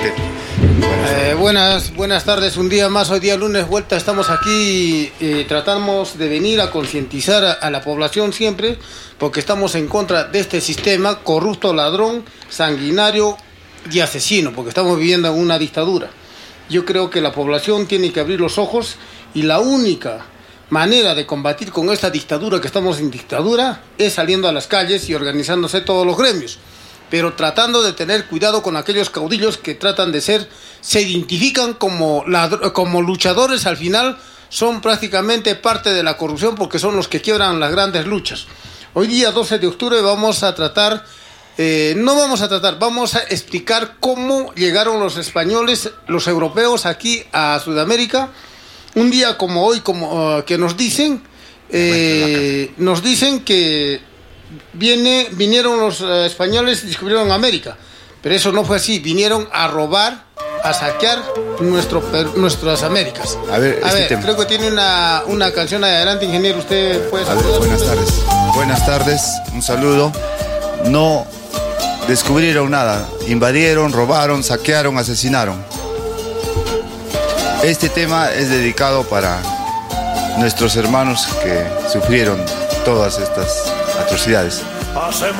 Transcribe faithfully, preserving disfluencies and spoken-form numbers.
adelante. Eh, buenas, buenas tardes, un día más, hoy día lunes, vuelta, estamos aquí, eh, tratamos de venir a concientizar a, a la población siempre, porque estamos en contra de este sistema corrupto, ladrón, sanguinario y asesino, porque estamos viviendo en una dictadura. Yo creo que la población tiene que abrir los ojos y la única manera de combatir con esta dictadura, que estamos en dictadura, es saliendo a las calles y organizándose todos los gremios, pero tratando de tener cuidado con aquellos caudillos que tratan de ser, se identifican como, ladr- como luchadores, al final son prácticamente parte de la corrupción porque son los que quiebran las grandes luchas. Hoy día doce de octubre vamos a tratar, eh, no vamos a tratar, vamos a explicar cómo llegaron los españoles, los europeos aquí a Sudamérica. Un día como hoy, como uh, que nos dicen, eh, nos dicen que Viene, vinieron los uh, españoles y descubrieron América, pero eso no fue así, vinieron a robar, a saquear nuestro, per, nuestras Américas. A ver, a este ver tema. creo que tiene una, una canción adelante, ingeniero, usted puede A ver, buenas tardes. Buenas tardes, un saludo. No descubrieron nada, invadieron, robaron, saquearon, asesinaron. Este tema es dedicado para nuestros hermanos que sufrieron todas estas atrocidades.